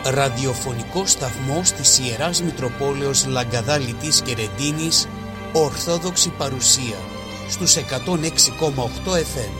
ραδιοφωνικό σταθμός της Ιεράς Μητροπόλεως Λαγκαδάλητης και Ρεντίνης, Ορθόδοξη παρουσία, στους 106,8 FM.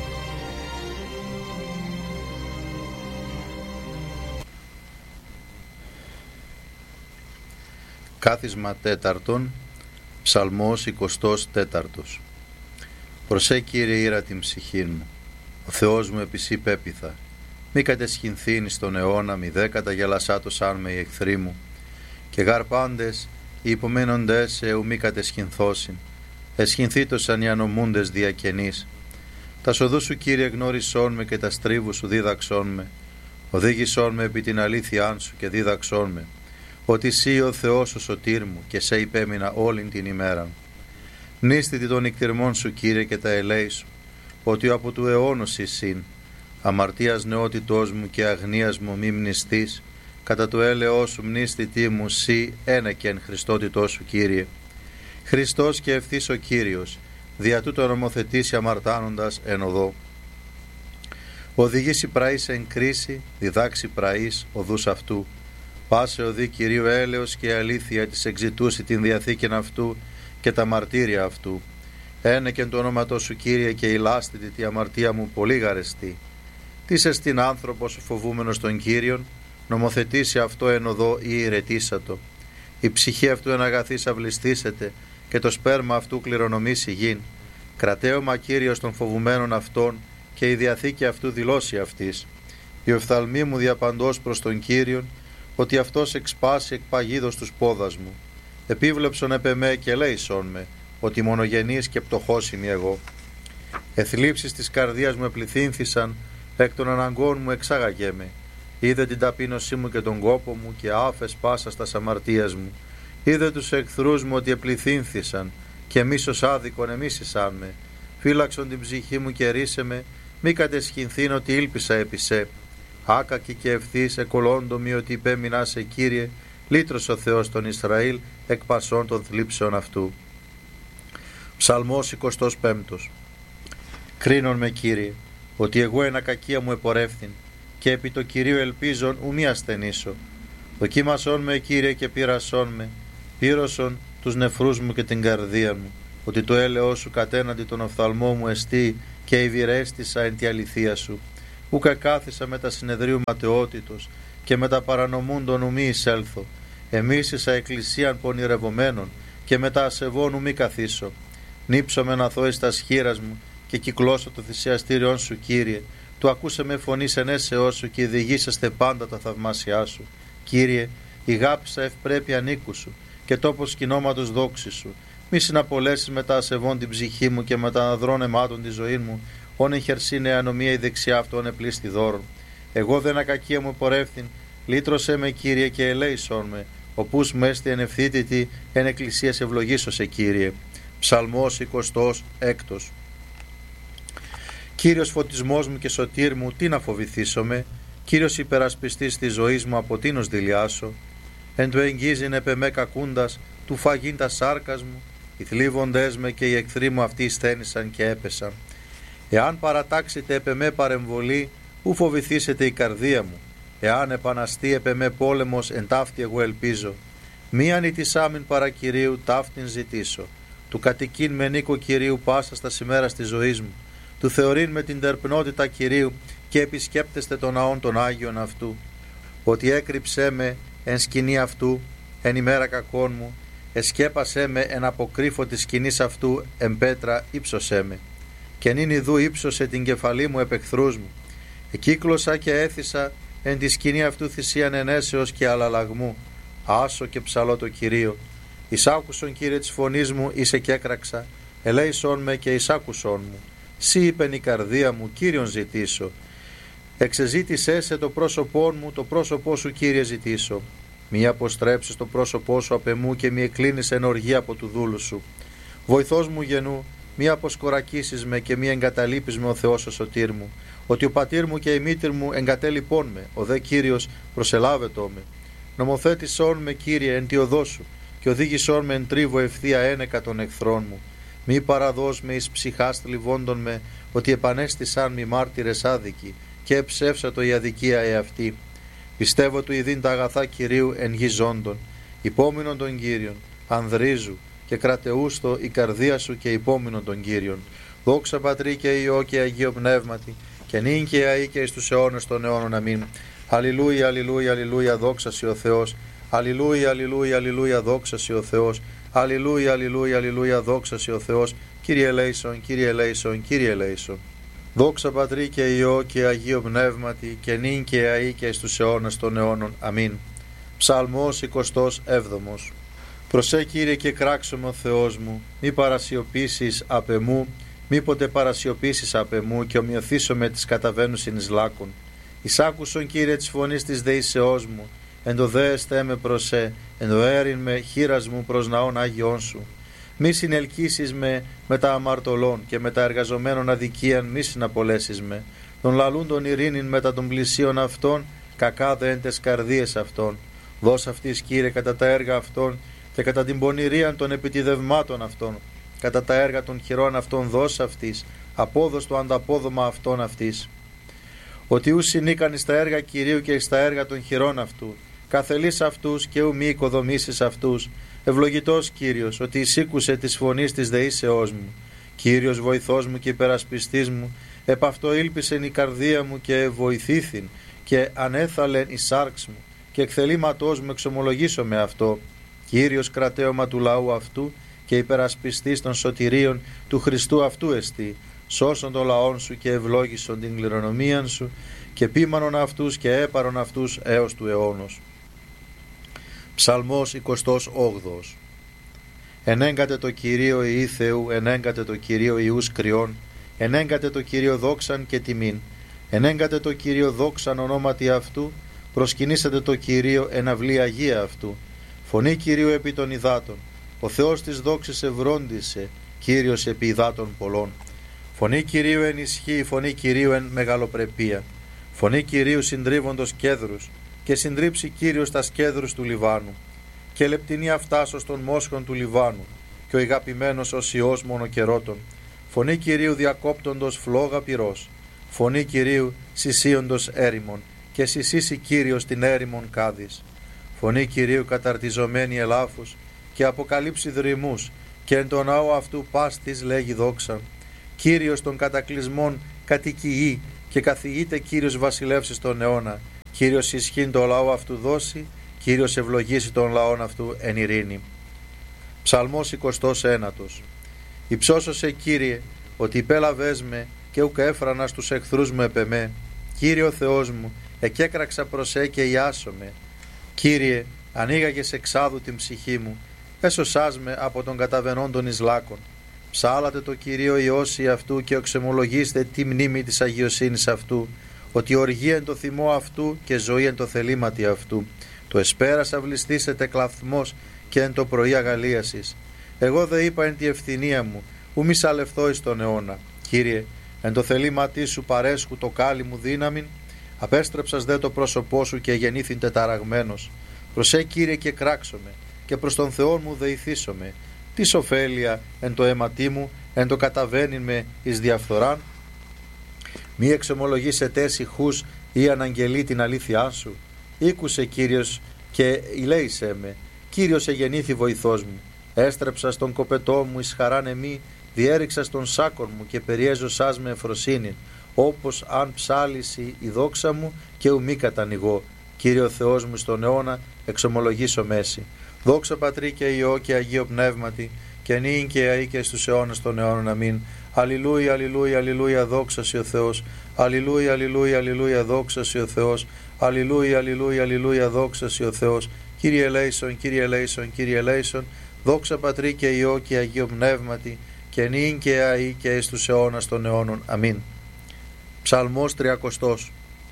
Κάθισμα τέταρτον, Ψαλμός 24. Προσέ Κύριε ήρα την ψυχήν μου, ο Θεός μου επισύ πέπιθα. Μη κατεσχυνθήνει στον αιώνα, μη δε καταγελασάτωσαν με οι εχθροί μου. Και γαρπάντες οι υπομένοντες εου μη κατεσχυνθώσιν, εσχυνθήτωσαν οι ανομούντες διακαινείς. Τα σοδού σου Κύριε γνώρισόν με και τα στρίβου σου δίδαξόν με. Οδήγησόν με επί την αλήθειά σου και δίδαξόν με, ότι εσύ ο Θεός ο σωτήρ μου και σε υπέμεινα όλην την ημέρα. Μνήστητη των νυκτυρμών σου Κύριε και τα ελέη σου, ότι από του αιώνος εισήν. Αμαρτίας νεότητός μου και αγνίας μου μη μνηστείς, κατά το έλεος σου μνήστητή μου σύ ένεκεν Χριστότητός σου Κύριε. Χριστός και ευθύς ο Κύριος, δια τούτο νομοθετήσει αμαρτάνοντας εν οδό. Οδηγήσει πραείς εν κρίση, διδάξει πραείς οδούς αυτού. Πάσε οδή Κυρίου έλεος και αλήθεια της εξητούσει την διαθήκην αυτού και τα μαρτύρια αυτού. Ένεκεν το όνοματό σου Κύριε και ηλάστητη τη αμαρτία μου πολύ γαρεστή. Τι εστιν άνθρωπος φοβούμενος των Κύριων, νομοθετήσει αυτό εν οδό ή ηρετήσατο. Η ψυχή αυτού εν αγαθής αυλιστήσεται και το σπέρμα αυτού κληρονομήσει γην. Κρατέωμα Κύριος των φοβουμένων αυτών και η διαθήκη αυτού δηλώσει αυτής. Η οφθαλμή μου διαπαντός προς τον Κύριον, ότι αυτός εξπάσει εκ παγίδος τους πόδας μου. Επίβλεψον επ' εμέ και λέησον με, ότι μονογενής και πτωχός είμαι εγώ. Εθλίψεις της καρδίας μου επληθύνθησαν, εκ των αναγκών μου εξάγαγέ με. Είδε την ταπείνωσή μου και τον κόπο μου και άφες πάσα στα αμαρτίας μου. Είδε τους εχθρούς μου ότι επληθύνθησαν και μίσος άδικον εμίσησαν με. Φύλαξον την ψυχή μου και ρίσε με, μη κατεσχυνθήν ότι ήλπισα επί σε. Άκακη και ευθύς εκολόντομη ότι υπέμεινα σε Κύριε, λύτρος ο Θεός των Ισραήλ εκ πασών των θλίψεων αυτού. Ψαλμός 25. Κρίνον με Κύριε, ότι εγώ εν ακακία μου επορεύθην και επί το Κυρίου ελπίζον ου μη ασθενήσω. Δοκίμασον με Κύριε και πείρασον με, πύρωσον τους νεφρούς μου και την καρδία μου, ότι το έλεος σου κατέναντι τον οφθαλμό μου εστί και ευηρέστησα εν τη αληθεία σου. Ούκα κάθισα με τα συνεδρίου ματαιότητος και με τα παρανομούντων ου μη εισέλθω. Εμίσησα εκκλησίαν πονηρευομένων και με τα ασεβών ου μη καθίσω. Νύψομαι να θώ εις τα σχήρας μου και κυκλώσω το θυσιαστήριον σου Κύριε. Του ακούσε με φωνή ενέσεώς σου και διηγήσαστε πάντα τα θαυμάσια σου. Κύριε, ηγάπησα ευπρέπεια νίκου σου και τόπος σκηνώματος δόξη σου. Μη συναπολέσεις με τα ασεβών την ψυχή μου και με τα αναδρών αιμάτων τη ζωή μου. Όν εχερσίνε ανομία η δεξιά αυτόν επλήστη δώρον. Εγώ δεν ακακία μου πορεύθην, λύτρωσέ με Κύριε και ελέησόν με. Οπούς μου έστι εν ευθύτητη εν εκκλησίας ευλογήσω σε Κύριε. Ψαλμός 26. Κύριος φωτισμός μου και σωτήρ μου, τι να φοβηθήσομαι. Κύριος υπερασπιστής της ζωής μου, από τίνος δηλιάσω. Εν το εγγίζειν επ' εμέ κακούντας, του φαγήν τα σάρκας μου. Οι θλίβοντές με και οι εχθροί μου αυτοί σθένησαν και έπεσαν. Εάν παρατάξετε επ' εμέ παρεμβολή, ου φοβηθήσετε η καρδία μου. Εάν επαναστεί επ' εμέ πόλεμος, εν ταύτη εγώ ελπίζω. Μη ανητισάμιν παρά Κυρίου, ταύτην ζητήσω. Του κατοικήν με νίκο Κυρίου πάσα στα σημέρας της ζωής μου. Του θεωρήν με την τερπνότητα Κυρίου και επισκέπτεστε τον ναόν των Άγιων αυτού. Ότι έκρυψέ με εν σκηνή αυτού, εν ημέρα κακών μου, εσκέπασέ με εν αποκρύφω της σκηνής αυτού, εν πέτρα ύψωσέ με. Και νυν ιδού ύψωσε την κεφαλή μου επ' εχθρούς μου. Εκύκλωσα και έθισα εν τη σκηνή αυτού θυσίαν ενέσεως και αλλαλαγμού. Άσο και ψαλώ το Κυρίο. Εισάκουσον Κύριε της φωνής μου, είσαι και έκραξα. Ελέησον με και εισάκουσον μου. Σύ είπεν η καρδία μου, Κύριον ζητήσω. Εξεζήτησέ σε το πρόσωπό μου, το πρόσωπό σου Κύριε ζητήσω. Μη αποστρέψεις το πρόσωπό σου απ' εμού και μη εκκλίνεις εν οργή από του δούλου σου. Βοηθός μου γενού, μη αποσκορακίσεις με και μη εγκαταλείπεις με ο Θεός ο σωτήρ μου. Ότι ο πατήρ μου και η μήτηρ μου εγκατέλειπών με, ο δε Κύριος προσελάβετό με. Νομοθέτησόν με Κύριε εν τη οδό σου και οδήγησόν με εν τρίβο ευθεία ένεκα των εχθρών μου. Μη παραδώσ' με εις ψυχάς θλιβόντων με, ότι επανέστησαν μη μάρτυρες άδικοι και εψεύσατο η αδικία εαυτή. Πιστεύω του ειδήν τα αγαθά Κυρίου εν γη ζώντων, υπόμεινον των Κύριων, ανδρίζου και κρατεούστο η καρδία σου και υπόμεινον των Κύριων. Δόξα Πατρί και Υιό και Αγίο Πνεύματι, και νυν και αεί και εις τους αιώνες των αιώνων. Αμήν. Αλληλούια, αλληλούια, αλληλούια, δόξα σοι ο Θεός. Αλληλούια, αλληλούια, αλληλούια, δόξα σοι ο Θεός. Αλληλούια, αλληλούια, αλληλούια, δόξα σοι ο Θεός. Κύριε ελέησον, Κύριε ελέησον, Κύριε ελέησον. Δόξα Πατρί και Υιό και Αγίο Πνεύματι, και νυν και αεί και εις τους αιώνες των αιώνων. Αμήν. Ψαλμός 27. Προσέ Κύριε και κράξομαι ο Θεός μου, μη παρασιωπήσεις απ' εμού, μήποτε παρασιωπήσεις απ' εμού και ομοιωθήσω με τις καταβαίνουσιν εις λάκων. Εισάκουσον Κύριε της φωνής της δεήσεώς μου, εν το δέεστε με προσέ, εν το έριν με χείρας μου προς ναών Άγιον σου. Μη συνελκύσεις με τα αμαρτωλών και με τα εργαζομένων αδικίαν μη συναπολέσεις με. Τον λαλούντον ειρήνην μετά των πλησίων αυτών, κακά δε εν τες καρδίες αυτών. Δώσ' αυτής Κύριε κατά τα έργα αυτών και κατά την πονηρίαν των επιτιδευμάτων αυτών. Κατά τα έργα των χειρών αυτών δώσ' αυτής, απόδος το ανταπόδομα αυτών αυτής. Ότι ου συνήκαν εις τα έργα Κυρίου και εις τα έργα των χειρών αυτού, καθελείς αυτούς και ου μη οικοδομήσεις αυτούς. Ευλογητός Κύριος, ότι εισήκουσε της φωνής της δεήσεώς μου. Κύριος βοηθός μου και υπερασπιστής μου, επ' αυτό ήλπισεν η καρδία μου και βοηθήθην και ανέθαλεν η σάρξ μου και εκθελήματός μου εξομολογήσω με αυτό. Κύριος κρατέωμα του λαού αυτού και υπερασπιστής των σωτηρίων του Χριστού αυτού εστί. Σώσον των λαών σου και ευλόγησον την κληρονομίαν σου και πίμανον αυτούς και έπαρον αυτούς έως του αιώνος. Ψαλμός 28. Ενέγκατε το Κυρίο Υιή Θεού, ενέγκατε το Κυρίο Υιούς κρυών, ενέγκατε το Κύριο δόξαν και τιμήν, ενέγκατε το Κύριο δόξαν ονόματι αυτού, προσκυνήσατε το Κυρίο εν αυλή αγία αυτού. Φωνή Κυρίου επί των υδάτων, ο Θεός της δόξης ευρόντισε, Κύριος επί υδάτων πολλών. Φωνή Κυρίου εν ισχύ, φωνή Κυρίου εν μεγαλοπρεπία. Φωνή Κυρίου συντρίβοντος κέδρους, και συντρίψει Κύριος τα σκέδρους του Λιβάνου. Και λεπτινή αυτάσος των μόσχων του Λιβάνου, και ο ηγαπημένος ως Υιός μονοκερότων. Φωνή Κυρίου διακόπτοντος φλόγα πυρός. Φωνή Κυρίου συσίοντος έρημον, και συσίσει Κύριος την έρημον κάδης. Φωνή Κυρίου καταρτιζομένη ελάφους, και αποκαλύψει δρυμούς, και εν το ναό αυτού πας της λέγει δόξαν. Κύριος των κατακλυσμών κατοικεί, και καθηγείται Κύριος βασιλεύσης τον αιώνα. Κύριος ισχύν το λαό αυτού δώσει, Κύριος ευλογήσει τον λαόν αυτού εν ειρήνη. Ψαλμός 29. Υψώσωσε Κύριε, ότι υπέλαβες με και ουκ έφρανα στους εχθρούς μου επεμέ. Κύριε ο Θεός μου, εκέκραξα προσέ και ιάσομαι. Κύριε, ανοίγαγες εξάδου την ψυχή μου, έσωσάς με από τον καταβενόντων εις λάκων. Ψάλατε το Κυρίο Υιώσει αυτού και οξεμολογήστε τη μνήμη της αγιοσύνης αυτού, ότι οργή εν το θυμό αυτού και ζωή εν το θελήματι αυτού. Το εσπέρας αυλιστήσετε κλαθμός και εν το πρωί αγαλίασης. Εγώ δε είπα εν τη ευθυνία μου, ου μη σαλευθώ εις τον αιώνα. Κύριε, εν το θελήματί σου παρέσχου το κάλλη μου δύναμην, απέστρεψας δε το πρόσωπό σου και γεννήθην τεταραγμένος. Προσέ Κύριε και κράξομαι, και προς τον Θεό μου δεηθήσομαι. Τι ωφέλεια εν το αίματί μου, εν το καταβαίνειν με εις διαφθοράν. Μη εξομολογήσετε ηχούς ή αναγγελεί την αλήθειά σου. Ήκουσε Κύριος και ηλέησέ με. Κύριος εγεννήθη βοηθός μου. Έστρεψα στον κοπετό μου εις χαράν εμή, διέριξα στον σάκον μου και περιέζωσάς με ευφροσύνη, όπως αν ψάλισει η δόξα μου και ου μη κατανοιγώ. Κύριο Θεός μου στον αιώνα εξομολογήσω μέση. Δόξα Πατρί και Υιό και Αγίο Πνεύματι, και νυν και αεί και στους αιώνες των αιώνων. Αμήν. Αλληλούια, αλληλούια, αλληλούια, δόξα σοι ο Θεός. Αλληλούια, αλληλούια, αλληλούια, δόξα σοι ο Θεός. Αλληλούια, αλληλούια, αλληλούια, δόξα σοι ο Θεός. Κύριε ελέησον, Κύριε ελέησον, Κύριε ελέησον. Δόξα Πατρί και Υιό και Αγίο Πνεύματι, και νυν και αεί και εις τους αιώνας των αιώνων. Αμήν. Ψαλμός 30.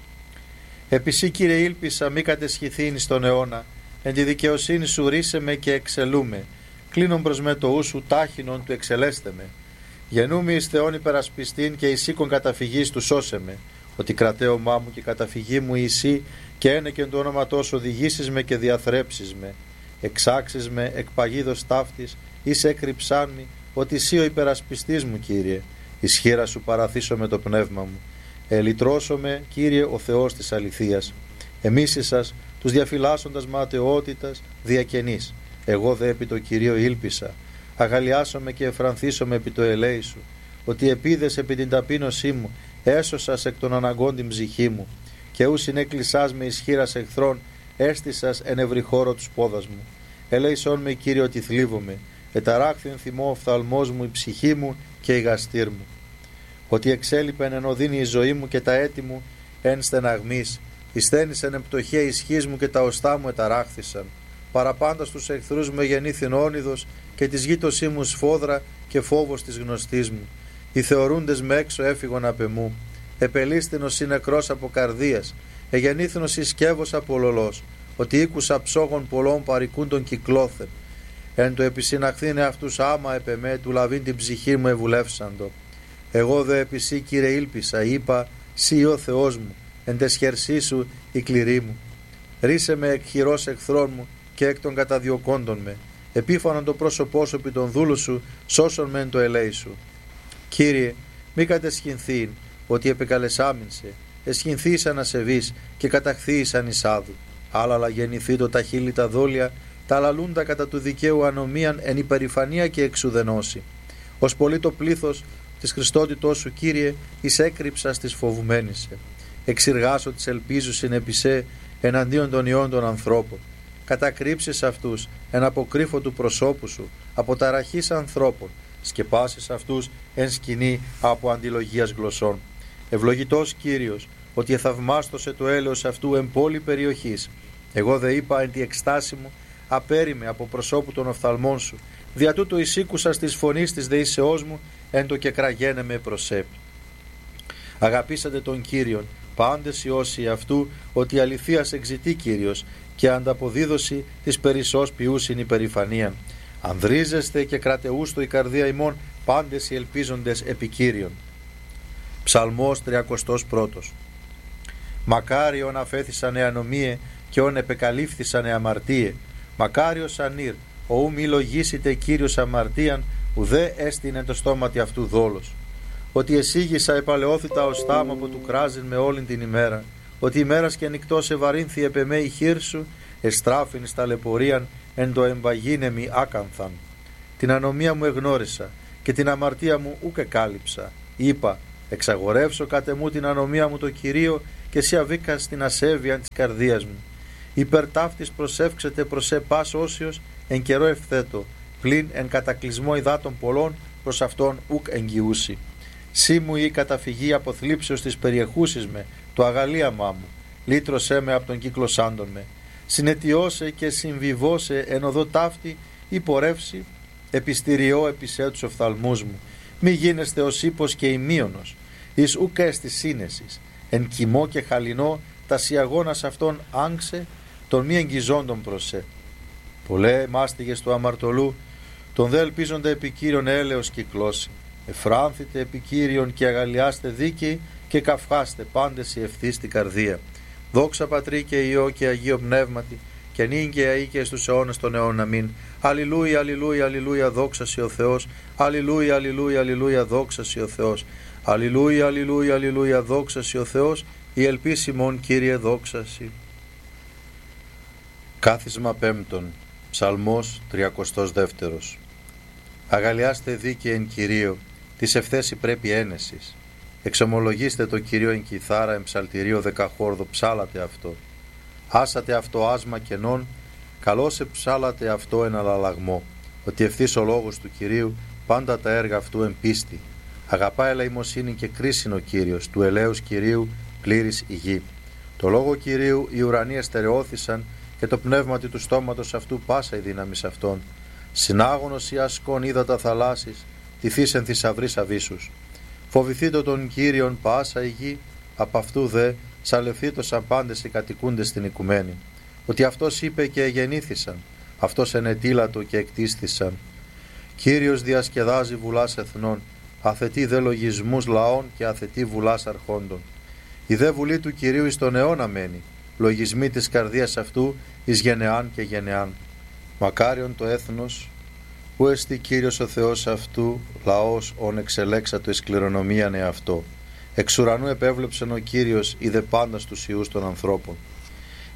Επισύ Κύριε ήλπισα μη κατεσχηθήν στον αιώνα, εν τη δικαιοσύνη σου ρίσε με και εξελούμε. Κλείνον προς με το ου σου τάχινον του εξελέστε με. Γεννούμαι εις Θεόν υπερασπιστήν και εις οίκον καταφυγής του σώσε με. Ότι κρατέωμά μου και καταφυγή μου εσύ, και ένεκεν το όνομα σου οδηγήσεις με και διαθρέψεις με. Εξάξεις με εκ παγίδος ταύτης, εις έκρυψάν μη, ότι εσύ ο υπερασπιστής μου Κύριε. Εις χείρα σου παραθήσω με το πνεύμα μου. Ελυτρώσω με Κύριε ο Θεός της αληθείας. Εμείς σας, τους διαφυλάσσοντας ματαιότητας, διακαινείς. Εγώ δε επί το Κυρίο ήλπισα, αγαλιάσομαι και εφρανθήσομαι επί το ελέη σου, ότι επίδες επί την ταπείνωσή μου, έσωσας εκ των αναγκών την ψυχή μου, και ου συνέκλεισάς με ισχύρας εχθρών, έστησας εν ευρύ χώρο τους πόδας μου. Ελέησόν με, Κύριε, ότι θλίβομαι, εταράχθην θυμό οφθαλμός μου η ψυχή μου και η γαστήρ μου. Ότι εξέλιπεν εν οδύνη η ζωή μου και τα έτη μου εν στεναγμής, εισθένησεν εν πτωχία ισχύς μου και τα οστά μου εταράχθησαν. Παραπάντα στους εχθρούς μου εγεννήθην όνειδος και της γείτοσή μου σφόδρα και φόβος της γνωστής μου. Οι θεωρούντες με έξω έφυγον απ' εμού. Επελίστηνος ή νεκρός από καρδίας, εγεννήθηνος ή σκεύος από λολός, ότι ήκουσα ψόγων πολλών παρικούντων κυκλώθεν. Εν το επισυναχθήνε αυτούς άμα επ' εμέ, του λαβήν την ψυχή μου ευουλεύσαντο. Εγώ δε επί σύ, Κύριε, ήλπισα, είπα, σύ ο Θεός μου, εν τες χερσί σου η κληρή μου. Ρίσε με εκ χειρός εχθρών μου και εκ των καταδιωκόντων με. Επίφανον το πρόσωπό σου επί των δούλου σου, σώσον με εν το ελέη σου. Κύριε, μη κατεσχυνθήν, ότι επεκαλεσάμιν σε, εσχυνθήσαν ασεβείς και καταχθήσαν εισάδου. Άλλαλα γεννηθεί το τα χείλη τα δόλια, τα λαλούντα κατά του δικαίου ανομίαν εν υπερηφανία και εξουδενώση. Ως πολύ το πλήθος της Χριστότητός σου, Κύριε, εις έκρυψα στις φοβουμένης σε. Εξηργάσω τις ελπίζουσιν επί σε εναντίον των ιών των ανθρώπων. Κατακρύψεις αυτούς εν αποκρύφω του προσώπου σου, από ταραχής ανθρώπων, σκεπάσεις αυτούς εν σκηνή από αντιλογίας γλωσσών. Ευλογητός Κύριος, ότι εθαυμάστοσε το έλεος αυτού εν πόλη περιοχής. Εγώ δε είπα εν τη εκστάση μου, απέριμε από προσώπου των οφθαλμών σου, δια τούτο εισήκουσα στις φωνής της δεήσεώς μου, εν το και κραγένε με προσέπ. Αγαπήσατε τον Κύριον, πάντες οι όσοι αυτού, ότι αληθείας εξητεί Κύριος, και ανταποδίδωση της περισσός ποιούσιν υπερηφανίαν. Ανδρίζεστε και κρατεούστο η καρδία ημών, πάντες οι ελπίζοντες επί Κύριον. Ψαλμός 31. Μακάριον αφέθησαν εανομίε και ον επεκαλύφθησαν εαμαρτίε. Μακάριος ανήρ, οού μη λογίσετε Κύριος αμαρτίαν, ουδέ έστεινε το στόματι αυτού δόλος. Ότι εσύγησα επαλαιώθητα ως θάμα από του κράζειν με όλην την ημέρα. Ότι ημέρας και νυκτός ευαρύνθη επ' εμέ η χείρ σου, εστράφην στα λεπωρίαν εν το εμβαγίνεμι άκανθαν. Την ανομία μου εγνώρισα και την αμαρτία μου ούκ εκάλυψα. Είπα, εξαγορεύσω κατ' εμού την ανομία μου το Κυρίο και εσύ αβήκας την ασέβεια της καρδίας μου. Υπερ ταύτης προσεύξετε προς πας όσιος εν καιρό ευθέτω, πλην εν κατακλυσμό υδάτων πολλών προς αυτόν ούκ εγγυούσι. Σύ μου η καταφυγή από θλίψεως της περιεχούσης με, το αγαλίαμά μου, λύτρωσέ με από τον κύκλο σάντων με. Συνετιώσε και συμβιβώσε εν οδό ταύτη ή πορεύσει, επιστηριώ επισέ τους οφθαλμούς μου. Μη γίνεστε ως ύπος και ημίωνος, εις ουκ έστι σύνεσης, εν κοιμό και χαλινό, τα σιαγώνας αυτών άγξε, των μη εγγυζόντων προσέ. Πολλέ μάστιγες του αμαρτωλού, τον δε ελπίζονται επί Κύριον έλεος κυκλώσει. Εφράνθητε επί Κύριον και αγαλιάστε δίκαιοι και καυχάστε πάντες η ευθύ στην καρδία. Δόξα Πατρί και Υιό και Αγίο Πνεύματι, και νυν και αεί και στους αιώνας των αιώνων. Αμήν. Αλληλούια, αλληλούια, αλληλούια, δόξα σοι ο Θεός. Αλληλούια, αλληλούια, αλληλούια, δόξα σοι ο Θεός. Αλληλούια, αλληλούια, αλληλούια, δόξα σοι ο Θεός. Η ελπίσιμον, Κύριε, δόξα σοι. Κάθισμα 5. Ψαλμός 32. Αγαλιάστε δίκαιοι εν Κυρίω, της ευθέση πρέπει ένεσης. Εξομολογήστε το Κυρίο εν κιθάρα, εν ψαλτηρίο δεκαχόρδο, ψάλατε αυτό. Άσατε αυτό άσμα κενών, καλώς εψάλατε αυτό εν αλλαλαγμό, ότι ευθύς ο λόγος του Κυρίου, πάντα τα έργα αυτού εν πίστη. Αγαπά ελεημοσύνη και κρίσιν ο Κύριος, του ελέους Κυρίου πλήρης η γη. Το λόγο Κυρίου οι ουρανοί εστερεώθησαν και το πνεύματι του στόματος αυτού πάσα η δύναμη αυτών. Συνάγωνος ή ασκών ύδατα θαλάσσης, τυθείς εν θησαυρής αβύσσους. Φοβηθείτε τον Κύριον πάσα η γη, απ' αυτού δε σαλευθήτωσαν πάντες οι κατοικούντες στην οικουμένη. Ότι αυτός είπε και εγεννήθησαν, αυτός ενετήλατο και εκτίσθησαν. Κύριος διασκεδάζει βουλάς εθνών, αθετεί δε λογισμούς λαών και αθετεί βουλάς αρχόντων. Η δε βουλή του Κυρίου εις τον αιώνα μένει, λογισμοί της καρδίας αυτού εις γενεάν και γενεάν. Μακάριον το έθνος, που εστί Κύριος ο Θεός αυτού, λαός ον εξελέξατο εις κληρονομίαν εαυτό. Εξ ουρανού επέβλεψεν ο Κύριος, είδε πάντα στους ιούς των ανθρώπων.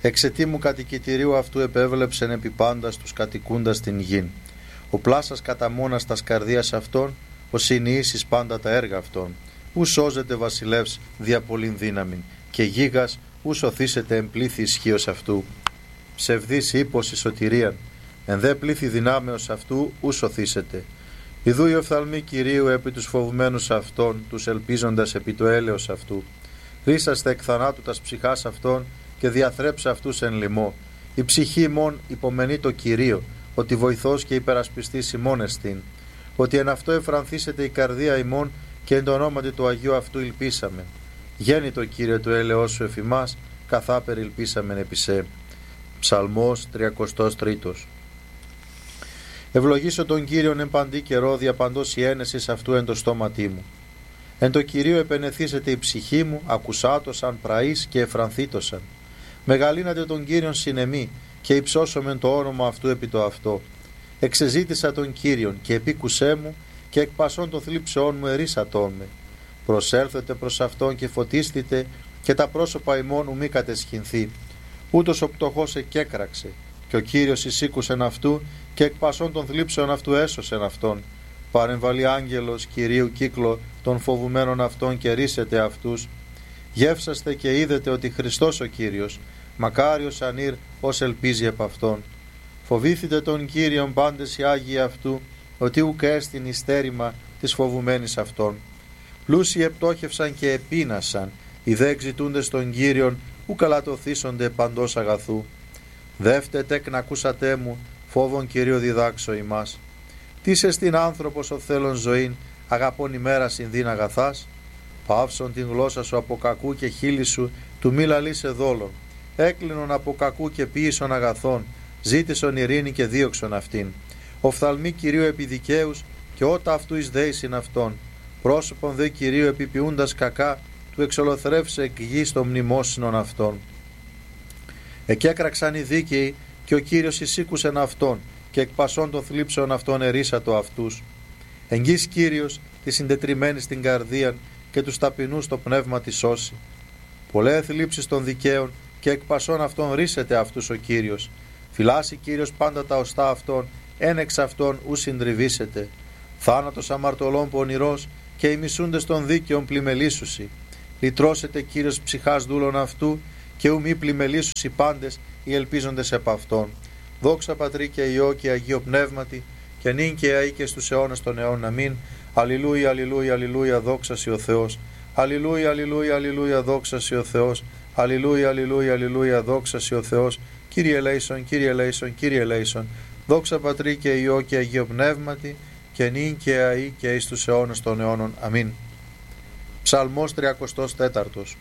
Εξαιτήμου κατοικητηρίου αυτού επέβλεψεν επί πάντα τους κατοικούντας την γην. Ο πλάσας κατά μόνας τας καρδίας αυτών, ο συνειήσεις πάντα τα έργα αυτών. Ου σώζεται βασιλεύς δια πολλήν δύναμην, και γίγας ου σωθήσεται εν πλήθη ισχύος αυτού. Ψευδής ύπωση σωτηρίαν, εν δε πλήθη δυνάμεως αυτού ου σωθήσεται. Ιδού οι οφθαλμοί Κυρίου επί τους φοβουμένους αυτών, τους ελπίζοντας επί το έλεος αυτού. Ρίσαστε εκ θανάτου τας ψυχάς αυτών και διαθρέψε αυτούς εν λοιμό. Η ψυχή ημών υπομενεί το Κυρίο, ότι βοηθός και υπερασπιστής ημών εστίν. Ότι εν αυτό εφρανθήσεται η καρδία ημών και εν το ονόματι του Αγίου αυτού ελπίσαμε. Γέννη το Κύριε του έλεος σου εφ' ημάς, καθά περιλπίσαμεν επί σε. Ψαλμός 33. Ευλογήσω τον Κύριον εν παντή καιρό, δια παντός η ένεσης αυτού εν το στόματί μου. Εν το Κυρίο επενεθήσεται η ψυχή μου, ακουσάτωσαν πραείς και εφρανθήτωσαν. Μεγαλύνατε τον Κύριον συνεμή και υψώσομεν το όνομα αυτού επί το αυτό. Εξεζήτησα τον Κύριον και επίκουσέ μου και εκ πασών των θλίψεών μου ερίσατόν με. Προσέλθετε προς αυτόν και φωτίστητε και τα πρόσωπα ημών ου μη κατεσχυνθεί. Ούτως ο πτωχός εκέκραξε και ο Κύριος εισήκουσεν αυτού και εκ πασών των θλίψεων αυτού έσωσεν αυτόν. Παρεμβαλεί άγγελος Κυρίου κύκλο των φοβουμένων αυτών και ρίσετε αυτούς. Γεύσαστε και είδετε ότι Χριστός ο Κύριος, μακάριος ανήρ ως ελπίζει επ' αυτόν. Φοβήθητε τον Κύριον πάντες οι Άγιοι αυτού, ότι ουκ έστιν ιστέρημα της φοβουμένης αυτών. Πλούσιοι επτόχευσαν και επίνασαν, οι δε εξητούντες τον Κύριον, ου καλατοθήσονται παντός αγαθού. Δεύτε τέκνα ακούσατε μου, φόβον Κυρίου διδάξω ημάς. Τι σε στην άνθρωπος ο θέλων ζωήν, αγαπών ημέρα συνδύν αγαθάς. Παύσον την γλώσσα σου από κακού και χείλη σου του μη λαλείσαι δόλων. Έκλεινον από κακού και ποίησον αγαθών, ζήτησον ειρήνη και δίωξον αυτήν. Οφθαλμοί Κυρίου επί δικαίους και ότα αυτού εις δέησιν αυτών. Πρόσωπον δε Κυρίου επιποιούντας κακά, του εξολοθρεύσε εκ γης των μνημόσυνων αυτών. Εκέκραξαν οι δίκαιοι και ο Κύριος εισήκουσεν αυτόν και εκ πασών των θλίψεων αυτών ερίσατο αυτούς. Εγγύς Κύριος τη συντετριμένη στην καρδίαν και τους ταπεινούς το πνεύμα τη σώσει. Πολλέ θλίψεις των δικαίων και εκ πασών αυτών ρίσεται αυτούς ο Κύριος. Φυλάσσει Κύριος πάντα τα οστά αυτών, εν εξ αυτών ου συντριβήσεται. Θάνατος αμαρτωλών πονηρός και οι μισούντες των δίκαιων πλημελήσουσι. Λυτρώσετε Κύριος ψυχάς δούλων αυτού και ου μη πλημελήσουσι πάντες οι ελπίζοντες επ' αυτών. Δόξα Πατρί και Υιό και Αγίο Πνεύματι και νυν και αεί και στους αιώνας των αιώνων. Αμήν. Αλληλούια, αλληλούια, αλληλούια, δόξα σοι ο Θεός. Αλληλούια, αλληλούια, αλληλούια, δόξα σοι ο Θεός. Αλληλούια, αλληλούια, αλληλούια, δόξα σοι ο Θεός. Κύριε ελέησον, Κύριε ελέησον, Κύριε ελέησον. Δόξα Πατρί και Υιό και Αγίο Πνεύματι και νυν και αεί και εις τους αιώνας των αιώνων. Αμήν. Ψαλμός 34.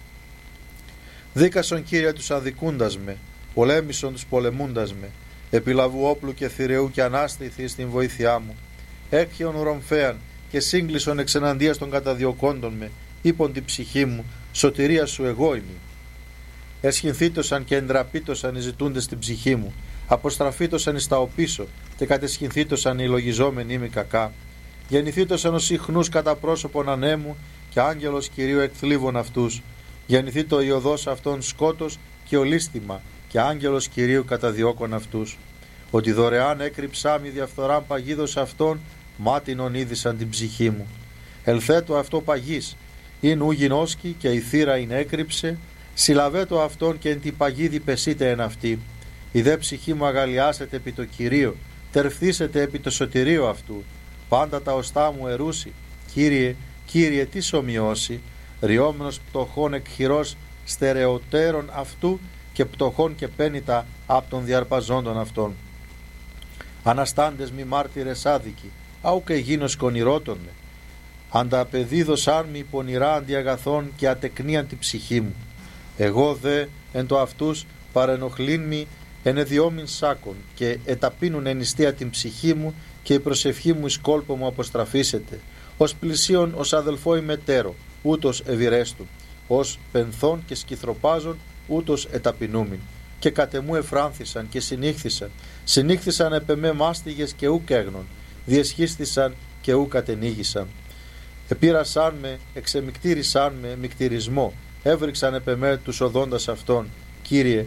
Δίκασον Κύριε τους αδικούντας με, πολέμησον τους πολεμούντας με, επιλαβού όπλου και θηρεού και ανάστηθη στην βοήθειά μου. Έκχιον ρομφέαν και σύγκλισον εξεναντίας των καταδιωκόντων με, είπον την ψυχή μου, σωτηρία σου εγώ είμαι. Εσχυνθήτωσαν και εντραπήτωσαν οι ζητούντες την ψυχή μου, αποστραφήτωσαν εις τα οπίσω και κατεσχυνθήτωσαν οι λογιζόμενοι μη κακά. Γεννηθήτωσαν ως συχνούς κατά πρόσωπον ανέμου και άγγελος Κυρίου εκθλίβων αυτούς. Γεννηθεί το ιωδός αυτών σκότος και ολίσθημα και άγγελος Κυρίου καταδιώκων αυτούς. Ότι δωρεάν έκρυψά μη διαφθοράν παγίδος αυτών, μάτινον είδησαν την ψυχή μου. Ελθέτω αυτό παγής, ειν ου γινώσκει και η θύρα ειν έκρυψε, συλλαβέτω αυτόν και εν την παγίδη πεσείτε εν αυτή. Η δε ψυχή μου αγαλιάσετε επί το Κυρίο, τερφθήσετε επί το σωτηρίο αυτού. Πάντα τα οστά μου ερούσι, Κύριε, Κύριε τι σομοιώσει, ριόμενος πτωχών εκχειρός στερεωτέρων αυτού και πτωχών και πένητα απ' των διαρπαζόντων αυτών. Αναστάντες μη μάρτυρες άδικοι, άου και γίνος κονηρότων με. Ανταπεδίδωσάν μη πονηρά αντιαγαθών και ατεκνίαν τη ψυχή μου. Εγώ δε εν το αυτούς παρενοχλήν μη ενεδιόμην σάκων και εταπείνουν ενιστία την ψυχή μου και η προσευχή μου εις κόλπο μου αποστραφήσεται. Ως πλησίον ως αδελφό ημετέρω, ούτως ευηρέστου, ως πενθών και σκυθροπάζων, ούτως εταπεινούμην. Και κατεμού εφράνθησαν και συνήχθησαν επ' εμέ μάστιγες και ουκ έγνων, διεσχίστησαν και ουκ κατενήγησαν. Επήρασάν με, εξεμικτήρισαν με μικτηρισμό, έβριξαν επ' εμέ τους οδόντας αυτών. Κύριε,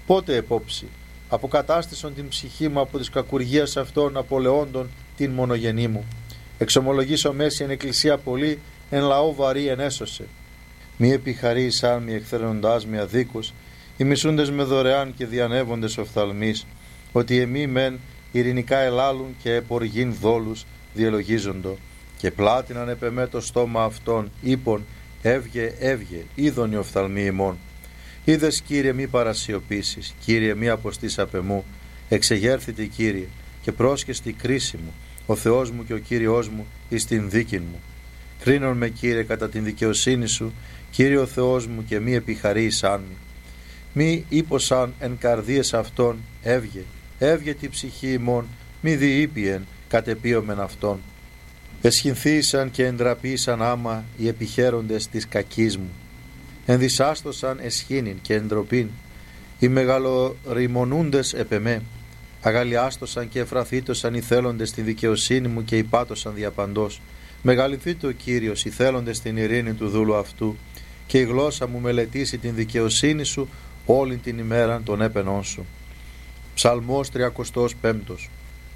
Πότε επόψη, αποκατάστησον την ψυχή μου από της κακουργίας αυτών απολεόντων την μονογενή μου. Εξομολογήσω μέση εν εκκλησία πολύ, εν λαό βαρύ ενέσωσε. Μη επιχαρήσαν μη εκθέρνοντάς με αδίκους, οι μισούντες με δωρεάν και διανεύοντες οφθαλμείς, ότι εμεί μεν ειρηνικά ελάλουν και εποργήν δόλους διελογίζοντο, και πλάτιναν επεμέ το στόμα αυτών, είπων, έβγε, έβγε, είδον οι οφθαλμοί ημών. Είδες, Κύριε, μη παρασιωπήσεις, Κύριε, μη αποστείς απ' εμού, εξεγέρθητη, Κύριε, και πρόσχεστη κρίση μου, ο Θεός μου και ο Κύριος μου εις την δίκη μου. Κρίνον με, Κύριε, κατά την δικαιοσύνη σου, Κύριε ο Θεός μου, και μη επιχαρήσαν μη. Μη ύποσαν εν καρδίες αυτών, έβγε, έβγε τη ψυχή ημών, μη διείπιεν κατεπίωμεν αυτών. Εσχυνθήσαν και εντραπήσαν άμα οι επιχαίροντες της κακής μου. Ενδυσάστοσαν εσχήνην και εντροπήν, οι μεγαλορημονούντες επ' εμέ. Αγαλιάστοσαν και εφραθήτωσαν οι θέλοντες τη δικαιοσύνη μου και υπάτωσαν διαπαντός. Μεγαλυθείτε ο Κύριος, οι θέλοντες την ειρήνη του δούλου αυτού, και η γλώσσα μου μελετήσει την δικαιοσύνη σου όλη την ημέρα των έπαινών σου. Ψαλμός 35.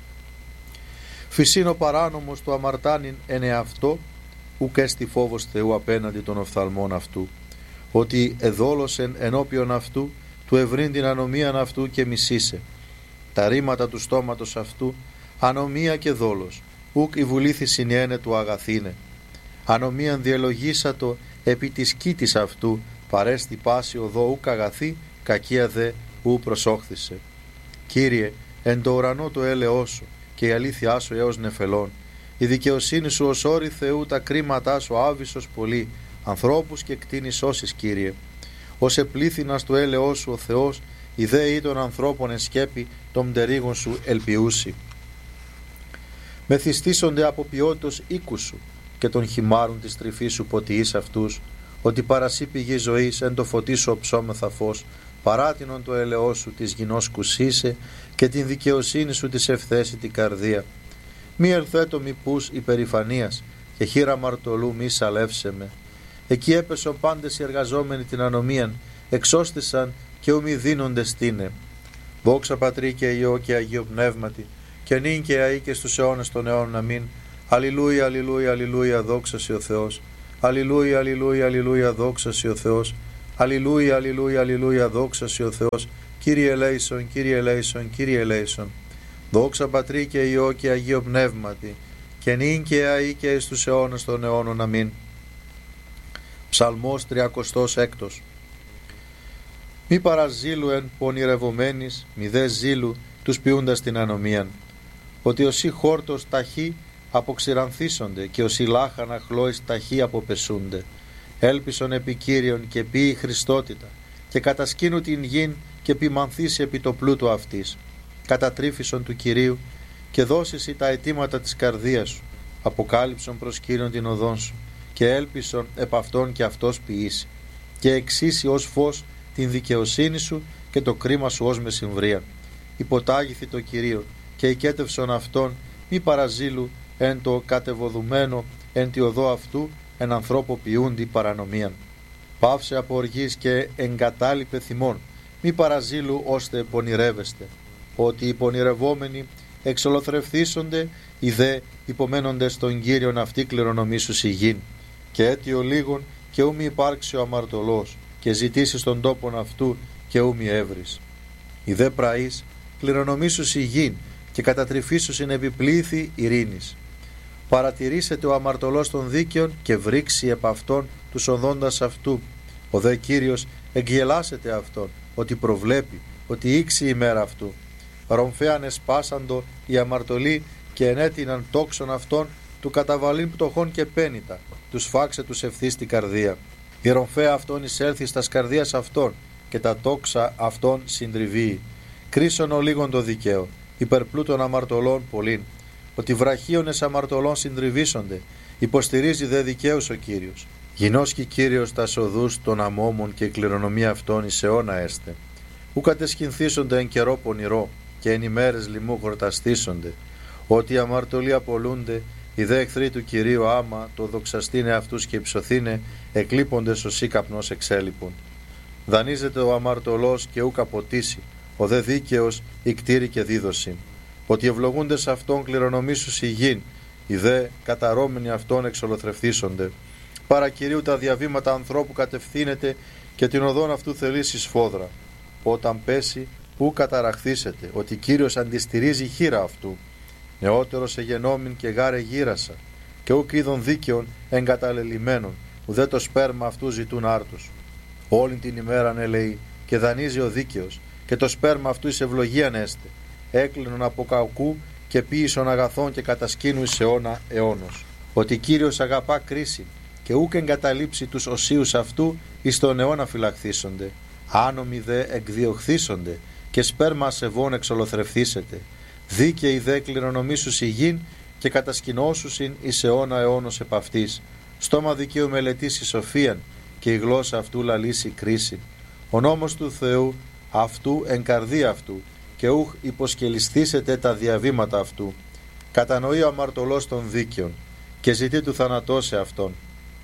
Φυσίν ο παράνομος του αμαρτάνειν εν εαυτό, ουκ έστι φόβος Θεού απέναντι των οφθαλμών αυτού, ότι εδόλωσεν ενώπιον αυτού, του ευρύν την ανομίαν αυτού και μισήσε. Τα ρήματα του στόματος αυτού, ανομία και δόλος, ουκ η βουλήθη συνιένε του αγαθήνε. Ανομίαν διελογήσατο επί της κήτης αυτού, παρέστη πάση οδό ουκ αγαθή, κακία δε ου προσόχθησε. Κύριε, εν το ουρανό το έλεό σου, και η αλήθειά σου έως νεφελών. Η δικαιοσύνη σου ως όρη Θεού, τα κρίματά σου άβυσσος πολύ, ανθρώπους και κτίνη σώσεις, Κύριε. Ως επλήθυνας του έλεός σου ο Θεός, η δέη των ανθρώπων εσκέπη των μτερίγων σου ελπιούσι. Μεθυστήσονται από ποιότητος οίκου σου, και των χυμάρων της τρυφής σου ποτιείς αυτούς, ότι παρασύ πηγή ζωής εν το φωτί σου οψόμεθα φως, παράτινον το ελεό σου της γινός κουσίσε, και την δικαιοσύνη σου της ευθέσει την καρδία. Μη ελθέτω μη πούς υπερηφανίας, και χείρα μαρτωλού μη σαλεύσε με. Εκεί έπεσον πάντες οι εργαζόμενοι την ανομίαν, εξώστησαν και ου δίνονται στήνε. Δόξα Πατρί και Υιό και Αγίο Πνεύματι, και νυν και αεί και στους αιώνες των αιώνων αμήν. Αλληλούια, αλληλούια, αλληλούια, δόξα σοι ο Θεός. Αλληλούια, αλληλούια, αλληλούια, δόξα σοι ο Θεός. Αλληλούια, αλληλούια, αλληλούια, δόξα σοι ο Θεός. Κύριε ελέησον, Κύριε ελέησον, Κύριε ελέησον. Δόξα Πατρί και Υιό και Αγίο Πνεύματι, και νυν και αεί και εις τους αιώνες των αιώνων αμήν. Ψαλμός 36. Μη παραζήλου εν πονηρευομένης, μη δε ζήλου τους ποιούντας την ανομίαν. Ότι όσοι χόρτος ταχύ αποξηρανθίσονται, και όσοι λάχανα χλώης ταχύ αποπεσούνται. Έλπισον επί Κύριον και ποιη Χριστότητα, και κατασκήνου την γην και ποιμανθήσει επί το πλούτο αυτής. Κατατρίφησον του Κυρίου, και δώσισι τα αιτήματα της καρδίας σου. Αποκάλυψον προς Κύριον την οδόν σου, και έλπισον επ' αυτόν και αυτός ποιήσει. Και εξήσει ως φως την δικαιοσύνη σου, και το κρίμα σου ως μεσημβρία. Υποτάγηθη το Κυρίο, και οικέτευσον αυτόν, μη παραζήλου εν το κατεβοδουμένο εν τη οδό αυτού, εν ανθρώπο ποιούντι παρανομίαν. Πάυσε από οργής και εγκατάλειπε θυμών, μη παραζήλου ώστε πονηρεύεστε. Ότι οι πονηρευόμενοι εξολοθρευθήσονται, οι δε υπομένοντες των Κύριων αυτοί κληρονομήσους η γην. Και αίτιο λίγων και ου μη υπάρξει ο αμαρτωλός, και ζητήσει τον τόπον αυτού και ου μη έβρις. Οι δε πραείς κληρονομήσους η γην, και κατατριφήσους είναι επιπλήθη ειρήνης. Παρατηρήσετε ο αμαρτωλός των δίκαιων, και βρήξει επ' αυτόν τους οδόντας αυτού. Ο δε Κύριος εγγελάσετε αυτόν, ότι προβλέπει, ότι ήξει η μέρα αυτού. Ρομφέαν εσπάσαντο οι αμαρτωλοί, και ενέτειναν τόξον αυτών, του καταβαλήν πτωχών και πένητα, τους φάξε τους ευθύ στην καρδία. Η ρομφαία αυτών εισέλθει στας καρδίας αυτών, και τα τόξα αυτών συντριβεί. Κρίσον ο λίγον το δικαίο, υπερπλούτων αμαρτωλών πολλήν. Ότι βραχίονες αμαρτωλών συντριβήσονται, υποστηρίζει δε δικαίους ο Κύριος. Γινώσκει Κύριος τας οδούς των αμόμων, και η κληρονομία αυτών εις αιώνα έστε. Ου κατεσχυνθήσονται εν καιρό πονηρό, και εν ημέρες λοιμού χορταστήσονται. Ότι οι αμαρτωλοί απολούνται, οι δε εχθροί του Κυρίου άμα το δοξαστήνε αυτούς και υψωθήνε, εκλείποντες ως ήκαπνος εξέλιπων. Δανείζεται ο αμαρτωλός και ούκ αποτίσει, ο δε δίκαιος ικτήρη και δίδωση. Ότι ευλογούνται σε αυτόν κληρονομήσους η γην, οι δε καταρώμενοι αυτόν εξολοθρευθήσονται. Παρακυρίου τα διαβήματα ανθρώπου κατευθύνεται και την οδόν αυτού θελήσει σφόδρα. Όταν πέσει, ου καταραχθήσετε, ότι Κύριος αντιστηρίζει χείρα αυτού. Νεότερος εγενόμην και γάρε γύρασα, και ούκ είδων δίκαιων εγκαταλελειμμένων, ουδέ το σπέρμα αυτού ζητούν άρτους. Όλη την ημέραν ελεεί, και δανείζει ο δίκαιος, και το σπέρμα αυτού εις ευλογίαν έστε. Έκλεινον από κακού και ποίησον αγαθών και κατασκήνου εις αιώνα αιώνος. Ότι Κύριος αγαπά κρίση, και ούκ εγκαταλείψει τους οσίους αυτού εις τον αιώνα φυλαχθήσονται. Άνομοι δε εκδιωχθήσονται, και σπέρμα ασεβών εξολοθρευθήσετε. Δίκαιοι δε κληρονομήσους η γην, και κατασκηνώσουσιν εις αιώνα αιώνος επ' αυτής. Στόμα δικαίου μελετήσει σοφίαν, και η γλώσσα αυτού λαλήσει κρίση. Ο νόμος του Θεού αυτού εν καρδία αυτού, και ούχ υποσκελιστήσετε τα διαβήματα αυτού. Κατανοεί ο αμαρτωλός των δίκαιων, και ζητεί του θανατώσε αυτόν.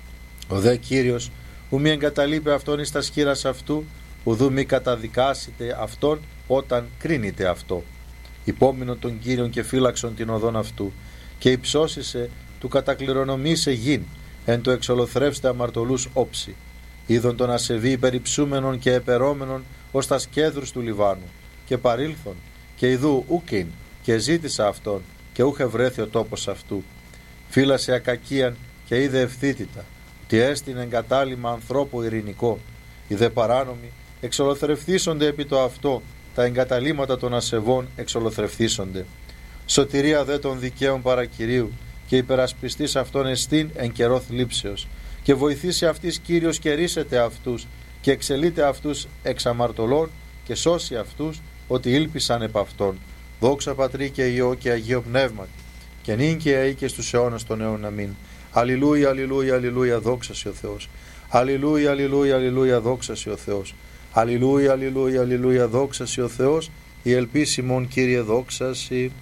Ο δε Κύριος ου μη εγκαταλείπει αυτόν εις τα σχήρας αυτού, ουδού μη καταδικάσετε αυτόν όταν κρίνεται αυτό. Υπόμεινον τον Κύριον και φύλαξον την οδόν αυτού, και υψώσισε του κατακληρονομήσε γην, εν το εξολοθρεύστε αμαρτωλούς όψη. Είδον τον ασεβή υπερυψούμενον και επερώμενον ως τα σκέδρους του Λιβάνου, και παρήλθον, και ιδού ούκιν, και ζήτησα αυτόν, και ούχε βρέθη ο τόπος αυτού. Φύλασε ακακίαν και είδε ευθύτητα, ότι έστεινε εγκατάλημα ανθρώπου ειρηνικό. Οι δε παράνομοι εξολοθρευθήσονται επί το αυτό, τα εγκαταλείμματα των ασεβών εξολοθρευθήσονται. Σωτηρία δε των δικαίων παρακυρίου, και υπερασπιστής αυτών εστίν εν καιρό θλίψεως, και βοηθήσει αυτής Κύριος και ρίσετε αυτούς, και εξελείται αυτούς εξ αμαρτωλών, και σώσει αυτούς ότι ήλπισαν επ' αυτόν. Δόξα Πατρί και Υιό και Αγίο Πνεύματι, και νυν και αεί και στους αιώνας των αιών. Αμήν. Αλληλούια, αλληλούια, αλληλούια, δόξα σοι ο Θεός. Αλληλούια, αλληλούια, αλληλούια, δόξα σοι ο Θεός. Αλληλούια, αλληλούια, αλληλούια, δόξα σοι ο Θεός. Η ελπίσιμον Κύριε δόξα σοι.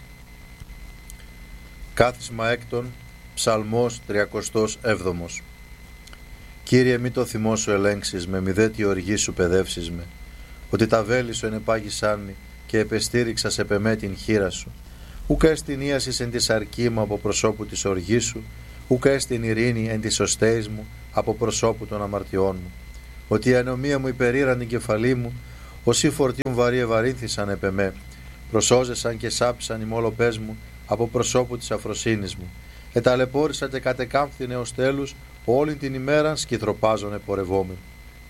Κάθισμα έκτον, Ψαλμός 37. Κύριε, μη το θυμό σου ελέγξεις με, μη δε τη οργή σου παιδεύσεις με. Ότι τα βέλη σου ενεπάγησάν μη, και επεστήριξα σε πεμέ την χείρα σου. Ούκ έστιν ίασης εν της αρκή μου από προσώπου της οργής σου, ούκ έστιν ειρήνη εν της οστέης μου από προσώπου των αμαρτιών μου. Ότι η ανομία μου υπερήραν την κεφαλή μου, όσοι φορτίουν βαρύ ευαρύνθησαν επ' εμέ. Προσώζεσαν και σάψαν οι μόλοπές μου από προσώπου της αφροσύνης μου. Εταλαιπώρησα και κατεκάμφθηνε ως τέλους, όλη την ημέραν σκητροπάζων επορευόμην.